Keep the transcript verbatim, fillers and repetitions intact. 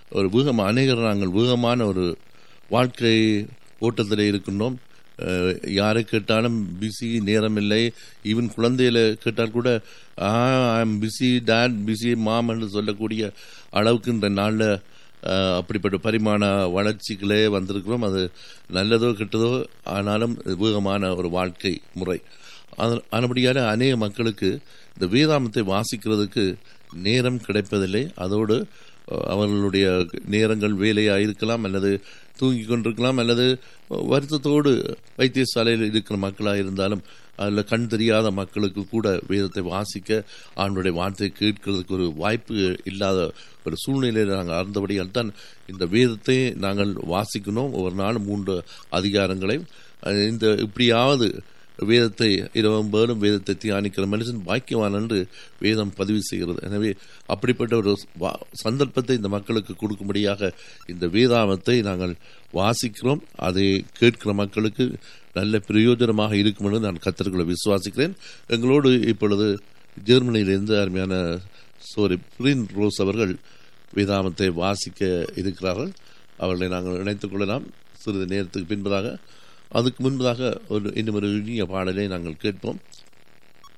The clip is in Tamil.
ஒரு வேகம் அநேகர் நாங்கள் வேகமான ஒரு வாழ்க்கை ஓட்டத்தில் இருக்கின்றோம். யாரை கேட்டாலும் பிஸி, நேரம் இல்லை. ஈவன் குழந்தையில கேட்டால் கூட ஐம் பிஸி டேட், பிஸி மாம் என்று சொல்லக்கூடிய அளவுக்கு இந்த நாளில் அப்படிப்பட்ட பரிமாண வளர்ச்சிகளே வந்திருக்கிறோம். அது நல்லதோ கெட்டதோ, ஆனாலும் வேகமான ஒரு வாழ்க்கை முறை. அதுபடியான அநேக மக்களுக்கு இந்த வேதாமத்தை வாசிக்கிறதுக்கு நேரம் கிடைப்பதில்லை. அதோடு அவர்களுடைய நேரங்கள் வேலையாக இருக்கலாம், அல்லது தூங்கி கொண்டிருக்கலாம், அல்லது வருத்தத்தோடு வைத்தியசாலையில் இருக்கிற மக்களாக இருந்தாலும் அதில் கண் தெரியாத மக்களுக்கு கூட வேதத்தை வாசிக்க, ஆண்டவருடைய வார்த்தையை கேட்கிறதுக்கு ஒரு வாய்ப்பு இல்லாத ஒரு சூழ்நிலையில் நாங்கள் அறிந்தபடியால் தான் இந்த வேதத்தை நாங்கள் வாசிக்கணும். ஒவ்வொரு நாளும் மூன்று அதிகாரங்களை இந்த இப்படியாவது வேதத்தை இரவும் பேரும் வேதத்தை தியானிக்கிற மனுஷன் பாக்கியவான் என்று வேதம் பதிவு செய்கிறது. எனவே அப்படிப்பட்ட ஒரு சந்தர்ப்பத்தை இந்த மக்களுக்கு கொடுக்கும்படியாக இந்த வேதாமத்தை நாங்கள் வாசிக்கிறோம். அதை கேட்கிற மக்களுக்கு நல்ல பிரயோஜனமாக இருக்கும் என்று நான் கர்த்தருக்குள்ள விசுவாசிக்கிறேன். எங்களோடு இப்பொழுது ஜெர்மனியிலிருந்து அருமையான சோரி பிரின் ரோஸ் அவர்கள் வேதாமத்தை வாசிக்க இருக்கிறார்கள். அவர்களை நாங்கள் இணைத்துக் கொள்ளலாம் சிறிது நேரத்துக்கு பின்பதாக. அதுக்கு முன்பதாக ஒரு இன்னும் ஒரு இனிய பாடலை நாங்கள் கேட்போம்.